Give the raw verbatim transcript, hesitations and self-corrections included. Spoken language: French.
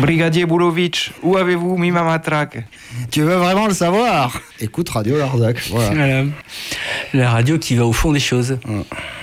Brigadier Boulovitch, où avez-vous mis ma matraque? Tu veux vraiment le savoir? Écoute Radio Larzac. Voilà. Voilà. La radio qui va au fond des choses. Ouais.